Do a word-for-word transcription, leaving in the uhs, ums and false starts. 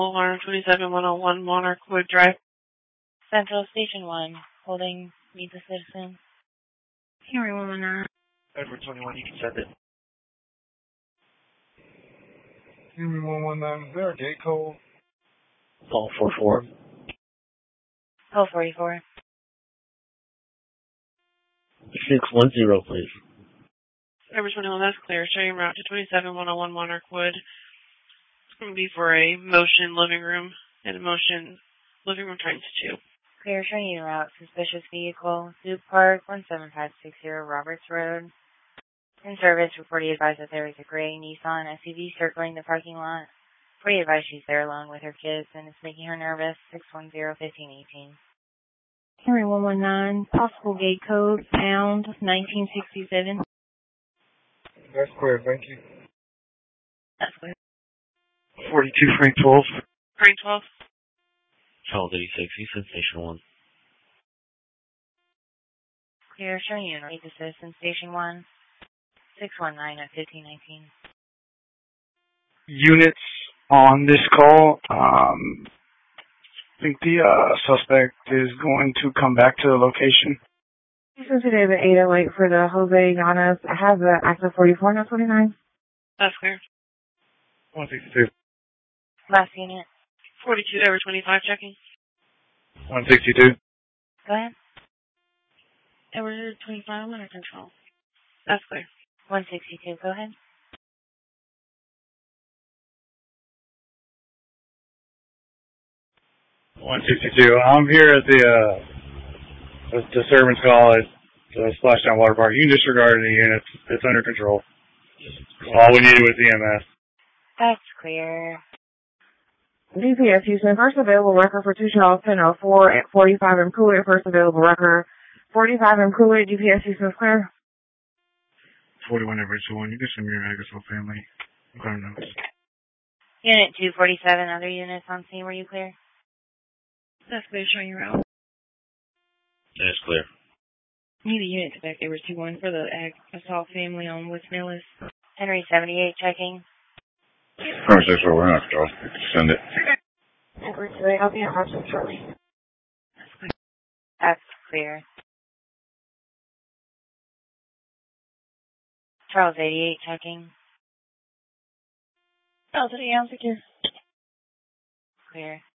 Alarm twenty-seven one oh one Monarch Wood Drive. Central Station one, holding Meet the Citizen. Henry one one nine. Edward twenty-one, you can send it. Henry one one nine, is there a gate code? Call four four. Call forty-four. six one zero, please. Edward twenty-one, that's clear. Showing route to twenty-seven one oh one Monarch Wood. It's going to be for a motion living room and a motion living room times two. Clear showing route. Suspicious vehicle. Zoop Park, one seven five six zero Roberts Road. In service, reportedly advised that there is a gray Nissan S U V circling the parking lot. Reportedly advised she's there alone with her kids and it's making her nervous. six one zero, fifteen eighteen. Henry one one nine. Possible gate code, pound, nineteen sixty-seven. That's clear, thank you. That's clear. forty-two, Frank twelve. Frank twelve. Charles eighty-six, Eastern Station one. Clear showing you Meet the Citizen Station one. six one nine at fifteen nineteen. Units on this call. Um, I think the uh, suspect is going to come back to the location. This is today the eight oh eight for the Jose Llanes. I have the active forty-four, no twenty-nine. That's clear. one sixty-two. Last unit. forty-two, Edward twenty-five, checking. one sixty-two. Go ahead. Edward twenty-five, I'm under control. That's clear. one sixty-two, go ahead. one sixty-two. I'm here at the uh, disturbance call at the Splashdown Water Park. You can disregard any units. It's under control. All we needed was E M S. That's clear. G P S Houston, first available record for two Charles ten oh four at forty-five in Pruitt. First available record forty-five in Pruitt. G P S Houston is clear. forty-one Everett one. You can send me your address or family. Clear notes. Unit two forty-seven, other units on scene, were you clear? That's clear showing you route. That's clear. Need a unit to back Edward two one for the ag assault family on West Millis. Henry seventy-eight, checking. First, that's what we're not to send it. Edward two eight, I'll be in Hudson shortly. That's clear. Charles eighty-eight, checking. Charles eighty-eight, I'm secure. Clear.